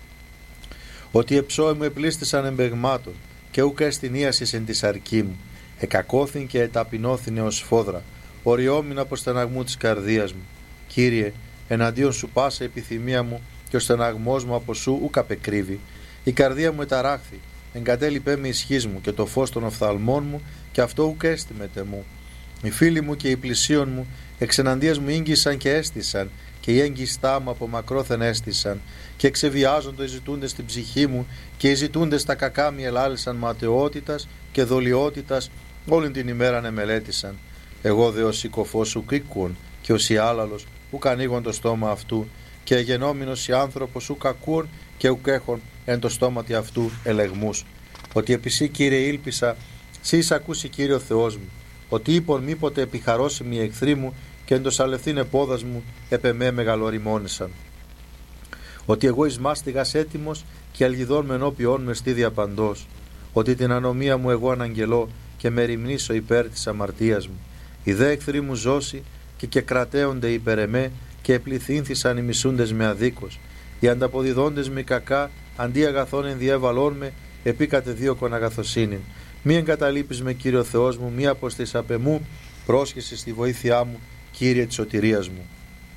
Ότι εψώοι μου επλήστησαν εμπεγμάτων, και ούκ έστιν ίασης εν της αρκή μου. Εκακώθην και εταπεινώθηνε ως φόδρα, οριόμην από στεναγμού της καρδίας μου. Κύριε, εναντίον σου πάσα επιθυμία μου, και ο στεναγμός μου από σου ούκ απεκρύβει. Η καρδία μου εταράχθη, εγκατέλειπέ με ισχύς μου, και το φως των οφθαλμών μου, και αυτό ούκ έστιμεται μου. Οι φίλοι μου και οι πλησίον μου εξεναντίας μου ήγγισαν και έστησαν, και οι έγκυστά μου από μακρόθεν έστησαν, και εξεβιάζοντο οι ζητούντες στην ψυχή μου, και οι ζητούντες τα κακά μη ελάλησαν ματαιότητας και δολιότητας, όλη την ημέραν εμελέτησαν. Εγώ δε ως οικοφός ουκ ήκουον, και ως ιάλαλος ουκ ανοίγον το στόμα αυτού, και εγενόμενος οι άνθρωπος ουκ ακούων, και ουκ έχων εν το στόματι αυτού ελεγμούς. Ότι επί σύ, Κύριε, ήλπισα, σύ εις ακούσει Κύριε ο Θεός μου. Ότι είπον μήποτε επιχαρώσιμοι οι εχθροί μου, και εν το σαλευθύν επόδας μου επ' εμέ μεγαλοριμόνησαν. Ότι εγώ εις μάστιγας έτοιμος, και αλγιδών με ενώπιόν με στίδια παντός. Ότι την ανομία μου εγώ αναγγελώ, και με ρημνήσω υπέρ της αμαρτίας μου. Οι δε εχθροί μου ζώσει, και κρατέονται υπέρ εμέ, και επληθύνθησαν οι μισούντες με αδίκως. Οι ανταποδιδόντες με κακά, αντί αγαθών ενδιέβαλών με, επί κατεδίωκον αγαθοσύνην. Μη εγκαταλείπεις με, Κύριο Θεός μου, μη αποστείς απ' εμού, πρόσχεσαι στη βοήθειά μου, Κύριε της σωτηρίας μου.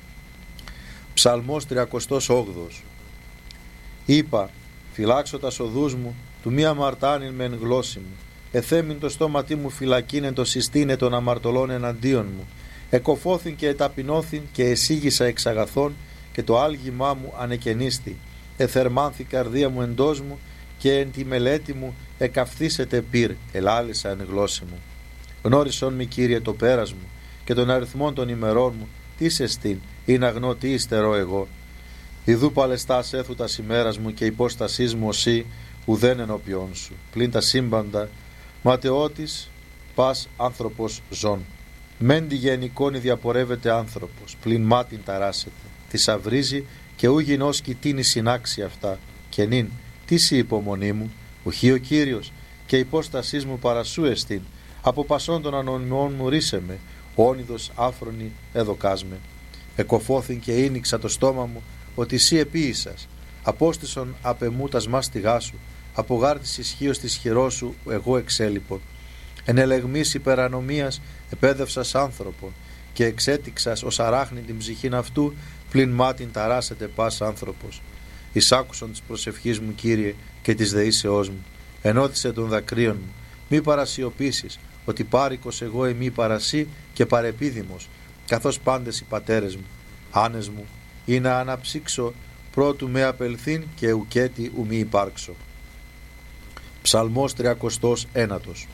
Ψαλμός 38. Είπα, φυλάξω τα σοδούς μου, του μη αμαρτάνειν μεν γλώσση μου. Εθέμην το στόματί μου φυλακίνεν το συστήνε των αμαρτωλών εναντίον μου. Εκοφώθην και εταπεινώθην και εσύγησα εξ αγαθών, και το άλγημά μου ανεκαινίστη. Εθερμάνθη καρδία μου εντός μου, και εν τη μελέτη μου εκαυθήσετε πυρ, ελάλησα εν γλώσση μου. Γνώρισον μη, Κύριε, το πέρας μου, και των αριθμών των ημερών μου, τι σε στήν, ή να γνώ τι υστερώ εγώ. Ιδού παλαιστάς έθουτας ημέρας μου και υπόστασής μου οσί ουδέν ενώπιόν σου, πλην τα σύμπαντα, ματαιώτης πας άνθρωπος ζών. Μεν τη γενικόνη διαπορεύεται άνθρωπος, πλην μάτιν ταράσεται, θησαυρίζει και ου γινός κοιτίνη συνάξει αυτά, και νυν, τι σοι υπομονή μου, ουχή ο Κύριος, και υπόστασής μου παρασού εστίν, από πασών των ανομιμών μου ρίσε με, όνειδος άφρονη εδοκάς με. Εκοφώθην και ίνιξα το στόμα μου, ότι σύ επίησας, απόστησον απ' εμού τας μάστιγά σου, από γάρτης ισχύος της χειρός σου εγώ εξέλιπον. Εν ελεγμής υπερανομίας επέδευσας άνθρωπον, και εξέτηξας ως αράχνη την ψυχήν αυτού, πλην μάτιν ταράσεται πας άνθρωπος. Εισάκουσον της προσευχής μου, Κύριε, και της δεήσεώς μου, ενώθησε των δακρύων μου, μη παρασιωπήσεις, ότι πάρικος εγώ εμεί παρασύ και παρεπίδημος, καθώς πάντες οι πατέρες μου. Άνες μου, ή να αναψύξω πρώτου με απελθήν και ουκέτη ου μη υπάρξω. Ψαλμός 39.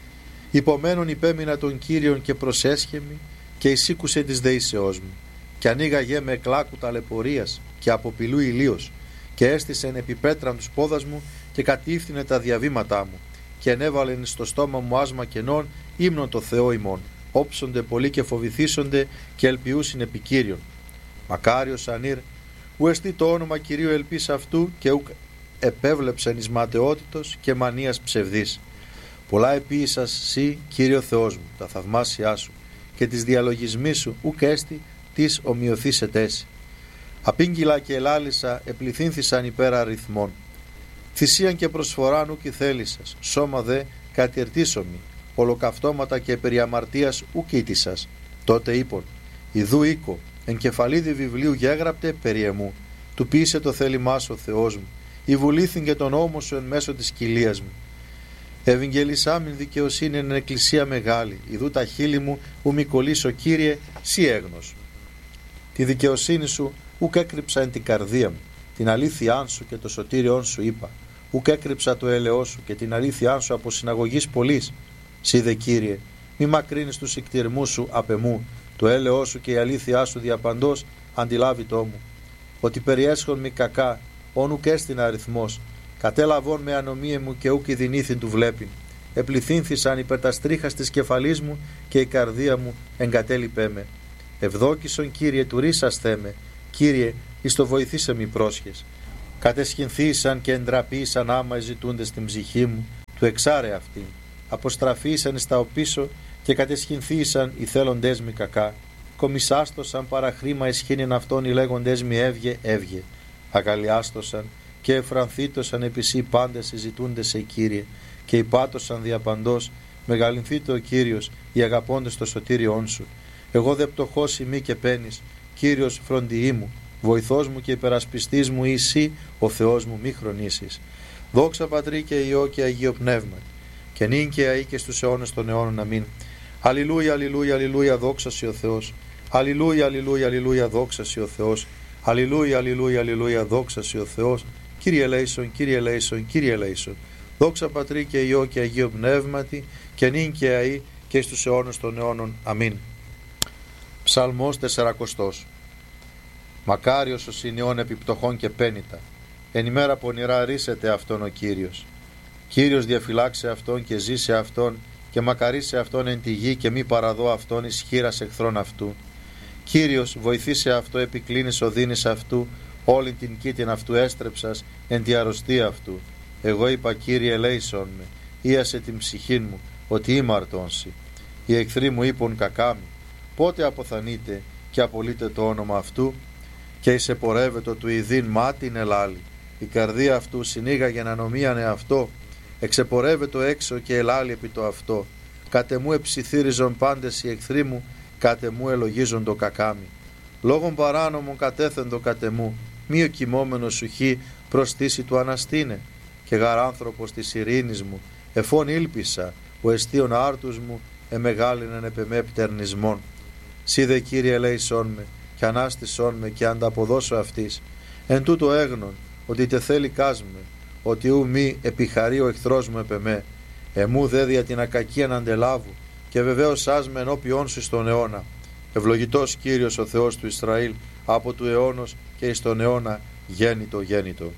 Υπομένων υπέμεινα τον Κύριον και προσέσχεμη και εισήκουσε της δεήσεώς μου, και ανοίγαγε με εκλάκου ταλαιπωρίας και αποπηλού ηλίος, και έστησεν επί πέτραν τους πόδας μου και κατήφθηνε τα διαβήματά μου, και ενέβαλεν στο στόμα μου άσμα κενών ύμνον το Θεό ημών. Όψονται πολλοί και φοβηθήσονται και ελπιούσιν επί Κύριον. Μακάριος ανήρ, ου εστί το όνομα Κυρίου ελπίς αυτού, και ουκ επέβλεψεν εις ματαιότητος και μανίας ψευδής. Πολλά επίησας σύ, Κύριο Θεός μου, τα θαυμάσια σου, και τις διαλογισμοί σου ουκ έστι τις ομοιωθήσετες. Απήγγυλα και ελάλησα επληθύνθησαν υπέρ αριθμών. Θυσίαν και προσφοράν ουκ θέλησας, σώμα δε κατηρτήσομη, ολοκαυτώματα και περί αμαρτίας ουκ ήτησας. Τότε είπον, ιδού οίκο, εν κεφαλίδι βιβλίου γέγραπτε περί εμού, του ποιήσε το θέλημά σου ο Θεός μου, ηβουλήθην και τον νόμο σου εν μέσω της κοιλίας μου. Ευαγγελισάμιν δικαιοσύνη εν εκκλησία μεγάλη, ιδού τα χείλη μου ου μη κολλήσω, Κύριε, σύ έγνος. Τη δικαιοσύνη σου ουκ έκρυψα εν την καρδία μου, την αλήθειά σου και το σωτήριόν σου είπα, ουκ έκρυψα το έλεό σου και την αλήθειά σου από συναγωγής πολλής. Σύ δε, Κύριε, μη μακρύνεις τους ικτηρμούς σου απ' εμού, το έλεό σου και η αλήθειά σου διαπαντός αντιλάβει το μου, ότι περιέσχον μη κακά, όν ουκ έστιν αριθμός, κατέλαβον με ανομία μου και ουκ η δυνήθην του βλέπειν. Επληθύνθησαν υπέρ τα στρίχας της κεφαλής μου και η καρδία μου εγκατέλειπέ με. Ευδόκησον, Κύριε, του ρίσας θέμε, Κύριε, εις το βοηθήσε μη πρόσχες. Κατεσχυνθήσαν και εντραπήσαν άμα ζητούνται στην ψυχή μου, του εξάρε αυτήν. Αποστραφήσαν στα οπίσω και κατεσχυνθήσαν οι θέλοντές μη κακά. Κομισάστοσαν παραχρήμα εσχήνιν αυτών οι λέγοντές μη έβγε, έβγε. Αγαλιάστοσαν και εφρανθήτωσαν επισή πάντες συζητούνται σε, Κύριε, και υπάτωσαν διαπαντός, μεγαλυνθείτε ο Κύριος, οι αγαπώντες το σωτήριόν σου. Εγώ δε πτωχός ημί και πένης, Κύριος φροντιή μου, βοηθός μου και υπερασπιστής μου εσύ, ο Θεός μου, μη χρονίσεις. Δόξα Πατρί και Υιό και Αγίο Πνεύμα, και νυν και αεί και στους αιώνες των αιώνων. Αμήν. Αλληλούια, αλληλούια, αλληλούια, δόξα σοι ο Θεός. Αλληλούια, αλληλούια, αλληλούια, δόξα σοι ο Θεός. Αλληλούια, αλληλούια, αλληλούια, δόξα σοι ο Θεός. Κύριε ελέησον, Κύριε ελέησον, Κύριε ελέησον. Δόξα Πατρί και Υιό και Αγίο Πνεύματι, και νυν και αεί και στους αιώνες των αιώνων. Αμήν. Ψαλμός 40. Μακάριος ο συνειών επιπτωχών και πένητα, εν ημέρα πονηρά ρίσεται αυτόν ο Κύριος. Κύριος διαφυλάξε αυτόν και ζήσε αυτόν, και μακαρίσε αυτόν εν τη γη, και μη παραδώ αυτόν εις χείρας εχθρών αυτού. Κύριος βοηθήσε αυτό, επικλίνεις οδύνης αυτού, όλην την κήτην αυτού έστρεψας εν τη αρρωστία αυτού. Εγώ είπα, Κύριε ελέησον με, ίασε την ψυχήν μου, ότι είμαι αρτώνση. Οι εχθροί μου είπουν κακάμι, πότε αποθανείτε και απολύτε το όνομα αυτού, και εισεπορεύετο του ιδίν μάτιν ελάλη. Η καρδία αυτού συνήγαγε να νομίανε αυτό, εξεπορεύετο έξω και ελάλη επί το αυτό. Κάτε μου εψιθύριζον πάντες οι εχθροί μου, κάτε μου ελογίζον το κακάμι. Λόγων παράνομων κατέθεντο κάτε μου, μη ο κοιμόμενος σου χει προστήσει του αναστήνε. Και γαράνθρωπος της ειρήνης μου, εφών ήλπισα, ο εστίον άρτους μου, εμεγάλινεν επεμέ πτερνισμόν. Σύ δε, Κύριε ελέησόν με, και ανάστησόν με, και ανταποδώσω αυτής. Εν τούτο έγνον, ότι τε θέλει κάσμε, ότι ου μη επιχαρεί ο εχθρός μου επεμέ. Εμού δε δια την ακακίαν αντελάβου, και βεβαίως άσμε ενώπιόν σου στον αιώνα. Ευλογητός Κύριος ο Θεός του Ισραήλ, από του αιώνος και εις τον αιώνα γέννητο.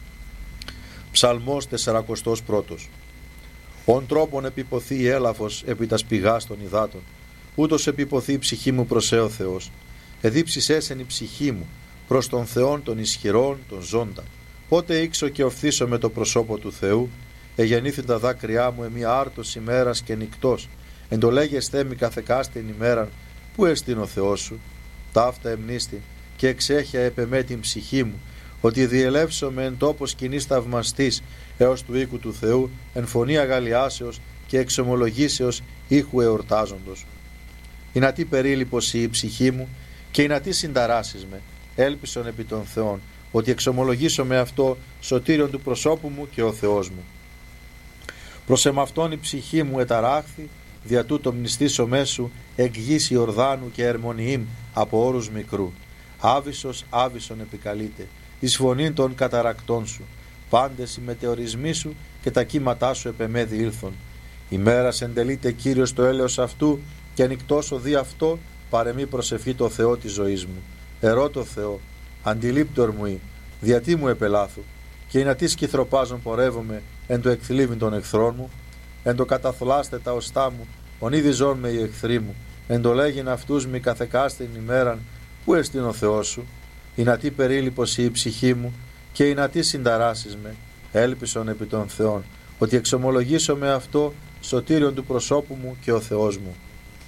Ψαλμός 41. Ον τρόπον επιποθεί η έλαφος επί τας πηγάς των υδάτων, ούτως επιποθεί η ψυχή μου προς ο Θεός. Εδίψησέσεν η ψυχή μου προς τον Θεόν των ισχυρών, των ζώντα. Πότε ήξω και οφθήσω με το προσώπο του Θεού, εγεννήθην τα δάκρυά μου εμία άρτος ημέρας και νυκτός, εντολέγεσθέ μη καθεκάστην ημέραν, πού εστίν ο Θεός σου. Ταύτα εμνίστη και εξέχεια επεμέ την ψυχή μου, ότι διελεύσομαι εν τόπο σκηνής θαυμαστής έως του οίκου του Θεού, εν φωνή αγαλιάσεως και εξομολογήσεως ήχου εορτάζοντος. Ηνατί περίληπος η ψυχή μου και ηνατί συνταράσεις με, έλπισον επί των Θεών, ότι εξομολογήσω με αυτό σωτήριον του προσώπου μου και ο Θεός μου. Προς εμαυτόν η ψυχή μου εταράχθη, δια τούτο μνηστήσω μέσου εκ γης Ιορδάνου και Ερμονιήμ από όρους μικρού. Άβυσσος άβυσσον επικαλείται, εις φωνήν των καταρακτών σου. Πάντες οι μετεωρισμοί σου και τα κύματά σου επεμέδι ήλθον. Ημέρας εντελείται Κύριος το έλεος αυτού και ανοιχτός οδεί αυτό, παρεμή προσευχή το Θεό της ζωής μου. Ερώτω Θεό, αντιλήπτορ μου ή, διατί μου επελάθου, και εινατί σκυθροπάζον πορεύομαι εν το εκθλίβην των εχθρών μου, εν το καταθλάστε τα οστά μου, ονίδη ζών με οι εχθροί μου, εν το λέγειν αυτούς μη καθεκάστην ημέραν, πού εστίν ο Θεός σου. Εινατί περίληπος η ψυχή μου και εινατί συνταράσεις με, έλπισον επί των Θεών, ότι εξομολογήσω με αυτό σωτήριον του προσώπου μου και ο Θεός μου.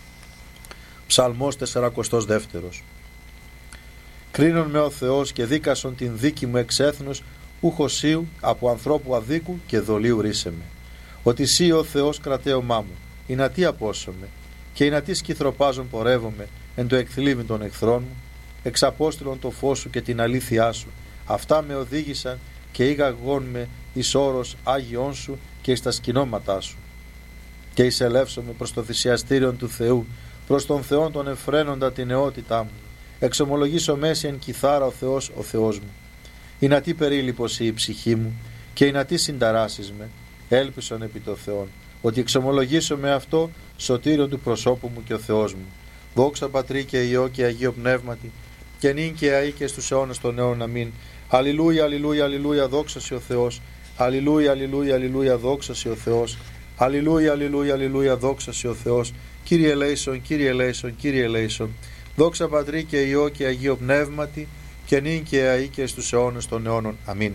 Ψαλμός 42. Κρίνον με ο Θεός και δίκασον την δίκη μου εξ έθνους, ουχοσίου από ανθρώπου αδίκου και δολίου ρίσεμε. Ότι σύ ο Θεός κρατέωμά μου, εινατί απόσωμε, και εινατί σκυθροπάζον πορεύομαι εν το εκθλίβην των εχθρών μου, εξαπόστηλον το φως σου και την αλήθειά σου. Αυτά με οδήγησαν και ήγαγον με εις όρος Άγιον σου και εις τα σκηνώματά σου. Και εισελεύσομαι προς το θυσιαστήριον του Θεού, προς τον Θεόν τον εφραίνοντα την νεότητά μου. Εξομολογήσω μέση εν κιθάρα ο Θεός μου. Εινατί περίληπος η ψυχή μου και εινατί συνταράσεις με, έλπισον επί το Θεόν, ότι εξομολογήσω με αυτό σωτήριον του προσώπου μου και ο Θεός μου. Δόξα Πατρί και Υιό και Αγίο Πνεύματι, και νυν και αεί και στους αιώνας των αιώνων. Αμήν. Αλληλούια, αλληλούια, αλληλούια, δόξα σοι ο Θεός. Αλληλούια, αλληλούια, αλληλούια, δόξα σοι ο Θεός. Αλληλούια, αλληλούια, αλληλούια, δόξα σοι ο Θεός. Κύριε ελέησον, Κύριε ελέησον, Κύριε ελέησον. Δόξα Πατρί και Υιό και Αγίο Πνεύματι, και νυν και αεί και στους αιώνας των αιώνων. Αμήν.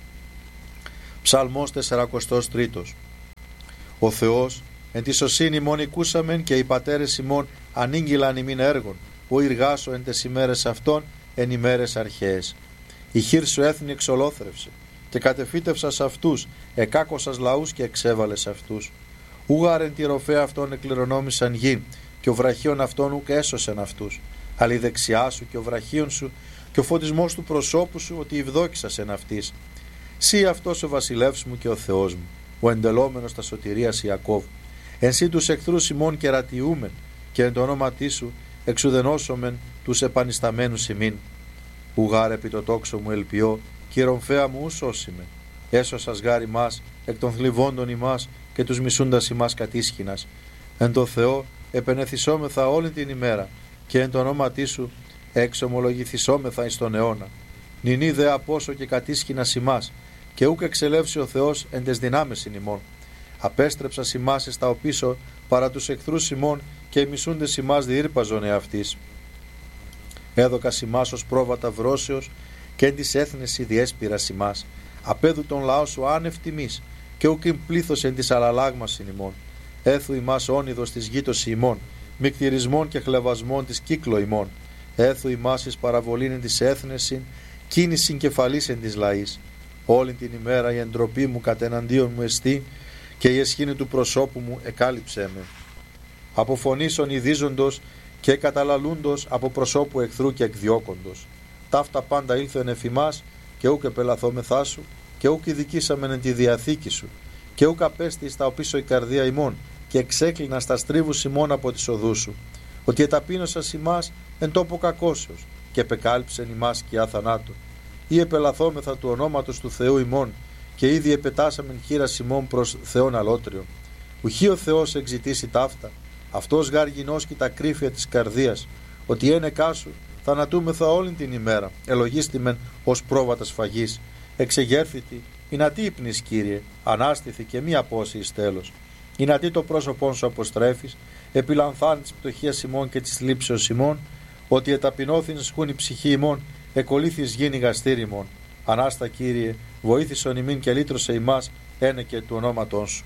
Ψαλμός 43. Ο Θεός εν τη σωσύνη ημών οικούσαμεν, και οι πατέρες ημών ανήγγυλαν ημίν έργων, ο εργάσω εν τες ημέρες αυτών εν ημέρες αρχαίες. Η χείρ σου έθνη εξολόθρευσε, και κατεφύτευσας αυτούς, εκάκωσας λαούς και εξέβαλες αυτούς. Ούγαρεν τη ροφέα αυτών εκληρονόμησαν γη, και ο βραχίων αυτών ουκ έσωσεν αυτούς. Αλλά η δεξιά σου και ο βραχίων σου και ο φωτισμός του προσώπου σου, ότι ευδόκησας εν αυτής. Σύ αυτός ο βασιλεύς μου και ο Θεός μου, ο εντελόμενος τα σωτηρίας Ιακώβ. Εν σύ τους εχθρούς ημών κερατιούμεν, και εν το ονόματί σου εξουδενώσομεν τους επανισταμένους ημίν. Ουγάρ επί το τόξο μου ελπιώ, και η ρομφαία μου ουσώσιμε. Έσωσας γάρ ημάς εκ των θλιβόντων ημάς και τους μισούντας ημάς κατίσχυνας. Εν το Θεό επενεθυσόμεθα όλη την ημέρα, και εν το ονόματί σου εξομολογηθισόμεθα εις τον αιώνα. Νηνή δε απόσο και κατίσχυνας ημάς, και ούκ εξελεύσει ο Θεός εν τες δυνάμεις ημών. Απέστρεψα ημάς εις τα οπίσω παρά τους εχθρούς ημών, και οι μισούντες ημάς διήρπαζον εαυτής. Έδωκα ημάς ως πρόβατα βρώσεως, και εν της έθνες διέσπηρας ημάς. Απέδου τον λαό σου άνευ τιμής, και ούκ πλήθος εν της αλλαλάγμας ημών. Έθου ημάς όνειδος της γήτος ημών, μικτηρισμών και χλεβασμών της κύκλο ημών. Έθου ημάς εις παραβολήν εν της έθνεσιν, κίνησιν κεφαλής εν της λαής. Όλη την ημέρα η εντροπή μου κατεναντίον μου εστί, και η εσχήνη του προσώπου μου εκάλυψέ με. Από φωνήσεων ειδίζοντος και καταλαλούντος, από προσώπου εχθρού και εκδιώκοντος. Ταύτα πάντα ήλθεν εφ' ημάς, και ούκ επελαθόμεθά σου, και ούκ ειδικήσαμεν εν τη διαθήκη σου, και ούκ απέστη στα οπίσω η καρδία ημών, και εξέκλεινα στα στρίβους ημών από τις οδούς σου. Ότι εταπείνωσας ημάς εν τόπο κακώσεως, και επεκάλυψεν ημάς σκιά θανάτου. Ή επελαθόμεθα του ονόματος του Θεού ημών, και ήδη επετάσαμεν χείρας ημών προς Θεόν αλότριον. Ουχή ο Θεός εξητήσει ταύτα, αυτός γάρ γινώσκει τα κρύφια της καρδίας, ότι ένεκά σου θανατούμεθα όλη την ημέρα, ελογίστημεν ως πρόβατα σφαγής. Εξεγέρθητη, εινατί ύπνης, Κύριε, ανάστηθη και μη απόσυης τέλος. Εινατί το πρόσωπόν σου αποστρέφεις, επιλανθάνει της πτωχίας ημών και της λήψεως ημών, ότι εταπεινώθην σχούν η ψυχή ημών, εκολύθεις γίνει γαστήρι ημών. Ανάστα, Κύριε, βοήθησον ημίν και λύτρωσε ημάς, ένε και του ονόματόν σου.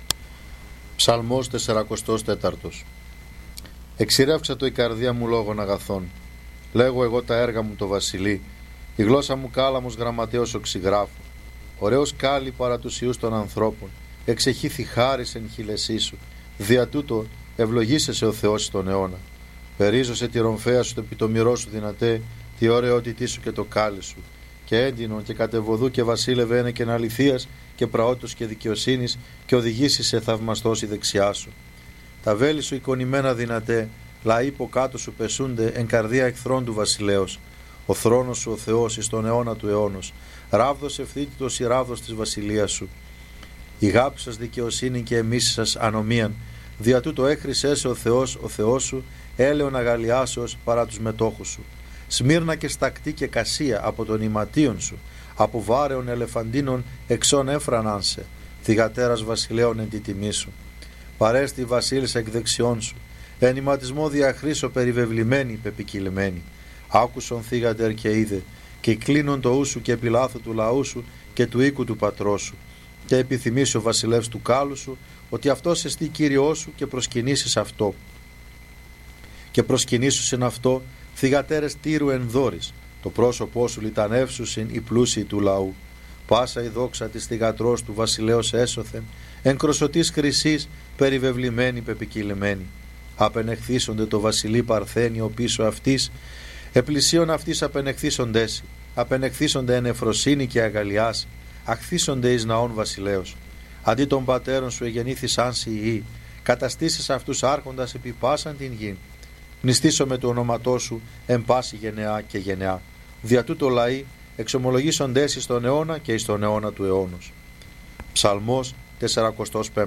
Ψαλμός 44. Εξηρεύξα το η καρδία μου λόγων αγαθών. Λέγω εγώ τα έργα μου το βασιλεί. Η γλώσσα μου κάλαμος γραμματέως οξυγράφου. Ωραίος κάλλη παρά τους ιούς των ανθρώπων. Εξεχήθη χάρις εν χειλεσί σου. Δια τούτο ευλογήσεσαι ο Θεός στον αιώνα. Περίζωσε τη ρομφαία σου, το επιτομυρό σου δυνατέ, τη ωραιότητή σου και το κάλλη σου. Και έντινον και κατεβοδού και βασίλευε ένε και αληθείας και πραότητος και δικαιοσύνης, και οδηγήσει σε θαυμαστός η δεξιά σου. Τα βέλη σου εικονημένα δυνατέ, λαοί υποκάτω σου πεσούνται εν καρδία εχθρών του βασιλέως. Ο θρόνος σου ο Θεός εις τον αιώνα του αιώνος. Ράβδος ευθύτητος η ράβδος της βασιλείας σου. Η γάπη σας δικαιοσύνη και εμείς σας ανομίαν. Δια τούτο έχρισέσαι ο Θεός σου, έλεον αγαλιάσεως παρά τους μετόχους σου. Σμύρνα και στακτή και κασία από τον ηματίον σου, από βάρεων ελεφαντίνων εξών έφρανάνσε, θυγατέρας βασιλέων εν τη τιμή σου. Παρέστη βασίλισσα εκ δεξιών σου, εν ηματισμό διαχρήσω περιβεβλημένη πεπικυλμένη. Άκουσον θύγατερ και είδε, και κλείνον το ου σου και επιλάθου του λαού σου και του οίκου του πατρός σου. Και επιθυμήσει ο βασιλεύς του κάλου σου, ότι αυτός εστί Κύριός σου, και προσκυνήσεις αυτό. Και προσκυνήσουσιν αυτό θυγατέρες Τύρου εν δόρης, το πρόσωπό σου λιτανεύσουσιν οι πλούσιοι του λαού. Πάσα η δόξα της θυγατρός του βασιλέως έσωθεν, εν κροσωτής χρυσής περιβεβλημένη πεπικυλημένη. Απενεχθήσονται το βασιλεί Παρθένιο πίσω αυτής, επλησίων αυτής απενεχθήσοντες, απενεχθήσονται εν εφροσύνη και αγαλιάς, αχθήσονται εις ναών βασιλέως. Αντί των πατέρων σου εγεννήθησαν σοι οι, καταστήσεις αυτούς άρχοντας επί πάσαν την γη. Μνηστήσω με το όνοματό σου εν πάση γενεά και γενεά. Δια τούτο λαοί εξομολογήσοντες εις τον αιώνα και εις τον αιώνα του αιώνος. Ψαλμός 45.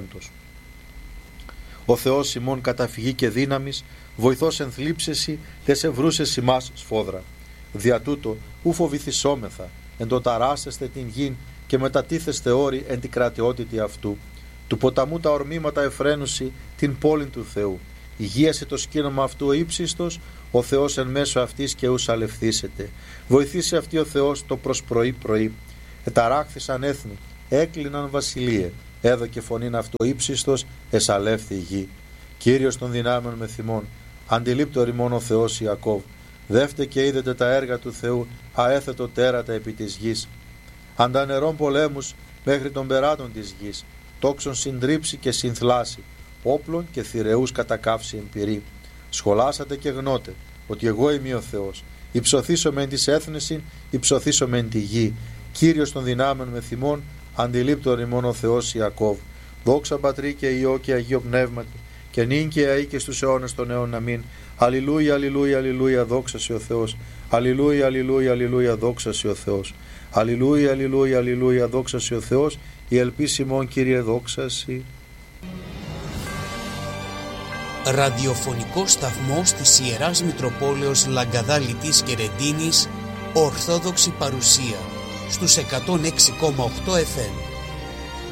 Ο Θεός ημών καταφυγή και δύναμης, βοηθός εν θλίψεσι, τες ευρούσες ημάς σφόδρα. Δια τούτο ου φοβηθισόμεθα, εν το ταράσεστε την γην και μετατίθεστε όροι εν την κρατιότητη αυτού. Του ποταμού τα ορμήματα εφραίνουσι την πόλην του Θεού. Υγείασε το σκήνομα αυτού ο ύψιστος, ο Θεός εν μέσω αυτής και ους αλευθήσεται. Βοηθήσει αυτή ο Θεός το προς πρωί. Εταράχθησαν έθνη, έκλειναν βασιλείε. Έδωκε φωνήν αυτού ύψιστος, εσαλεύθη η γη. Κύριος των δυνάμεων με θυμών, αντιλήπτω ρημών ο Θεός Ιακώβ. Δεύτε και είδετε τα έργα του Θεού, αέθετο τέρατα επί της γης. Αντανερών πολέμους μέχρι των περάτων της γης, τόξον συντρίψει και συνθλάσει, όπλων και θηρεούς κατακάυσει εμπειρή. Σχολάσατε και γνώτε ότι εγώ είμαι ο Θεός. Υψωθήσομαι εν της έθνεσιν, υψωθήσομαι εν τη γη. Κύριος των δυνάμεων με θυμών, αντιλήπτω ρημών ο Θεός Ιακώβ. Δόξα Πατρί και Υιό και Αγίο Πνεύματι, και νυν και αεί και στους αιώνες των αιώνων. Αμήν. Αλληλούια, αλληλούια, αλληλούια, δόξα σε ο Θεός. Αλληλούια, αλληλούια, αλληλούια, δόξα σε ο Θεός. Αλληλούια, αλληλούια, αλληλούια, δόξα σε ο Θεός. Η ελπίση ημών, Κύριε, δόξα σε. Ραδιοφωνικό σταθμός της Ιεράς Μητροπόλεως Λαγκαδά Λιτής και Ρεντίνης, Ορθόδοξη παρουσία στους 106,8 FM.